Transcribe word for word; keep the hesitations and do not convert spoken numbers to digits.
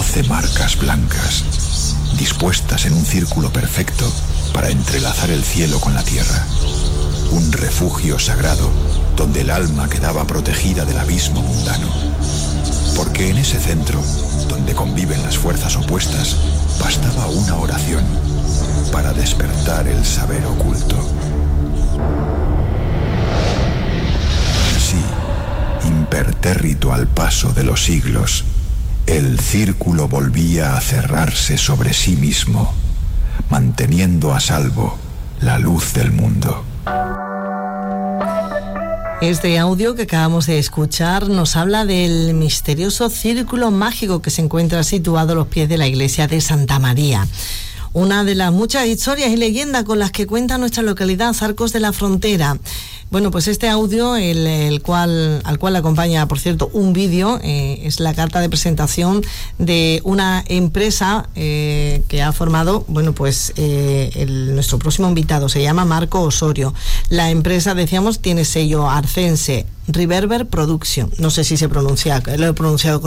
doce marcas blancas, dispuestas en un círculo perfecto para entrelazar el cielo con la tierra. Un refugio sagrado donde el alma quedaba protegida del abismo mundano. Porque en ese centro, donde conviven las fuerzas opuestas, bastaba una oración para despertar el saber oculto. Así, impertérrito al paso de los siglos, el círculo volvía a cerrarse sobre sí mismo, manteniendo a salvo la luz del mundo. Este audio que acabamos de escuchar nos habla del misterioso círculo mágico que se encuentra situado a los pies de la iglesia de Santa María. Una de las muchas historias y leyendas con las que cuenta nuestra localidad, Arcos de la Frontera. Bueno, pues este audio, el, el cual, al cual acompaña, por cierto, un vídeo, eh, es la carta de presentación de una empresa eh, que ha formado, bueno, pues eh, el, nuestro próximo invitado se llama Marco Osorio. La empresa, decíamos, tiene sello arcense, Reverber Production. No sé si se pronuncia, lo he pronunciado